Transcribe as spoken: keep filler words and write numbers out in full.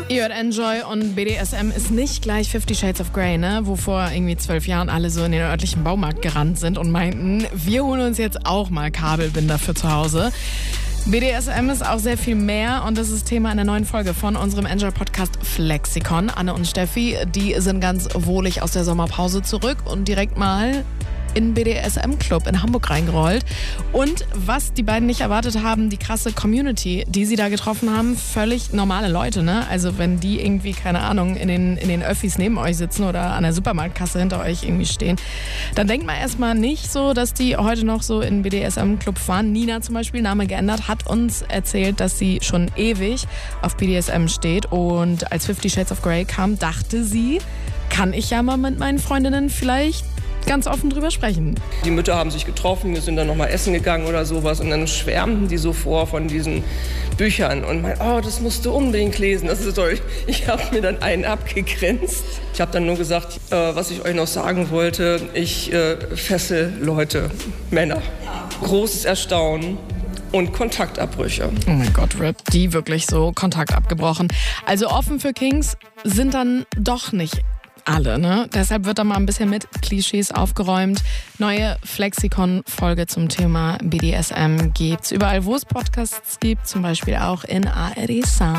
Ihr hört Enjoy und B D S M ist nicht gleich Fifty Shades of Grey, ne? Wo vor irgendwie zwölf Jahren alle so in den örtlichen Baumarkt gerannt sind und meinten, wir holen uns jetzt auch mal Kabelbinder für zu Hause. B D S M ist auch sehr viel mehr und das ist Thema in der neuen Folge von unserem Enjoy-Podcast Flexikon. Anne und Steffi, die sind ganz wohlig aus der Sommerpause zurück und direkt mal in den B D S M-Club in Hamburg reingerollt. Und was die beiden nicht erwartet haben, die krasse Community, die sie da getroffen haben, völlig normale Leute, ne? Also wenn die irgendwie, keine Ahnung, in den, in den Öffis neben euch sitzen oder an der Supermarktkasse hinter euch irgendwie stehen, dann denkt man erstmal nicht so, dass die heute noch so in den B D S M-Club fahren. Nina zum Beispiel, Name geändert, hat uns erzählt, dass sie schon ewig auf B D S M steht und als Fifty Shades of Grey kam, dachte sie, kann ich ja mal mit meinen Freundinnen vielleicht ganz offen drüber sprechen. Die Mütter haben sich getroffen, wir sind dann noch mal essen gegangen oder sowas und dann schwärmten die so vor von diesen Büchern und meinten, oh, das musst du unbedingt lesen, das ist toll. Ich habe mir dann einen abgegrenzt. Ich habe dann nur gesagt, äh, was ich euch noch sagen wollte, ich äh, fessel Leute, Männer. Großes Erstaunen. Und Kontaktabbrüche. Oh mein Gott, Rip, die wirklich so Kontakt abgebrochen. Also offen für Kings sind dann doch nicht alle, ne? Deshalb wird da mal ein bisschen mit Klischees aufgeräumt. Neue Flexikon-Folge zum Thema B D S M gibt's überall, wo es Podcasts gibt, zum Beispiel auch in A R D Sound.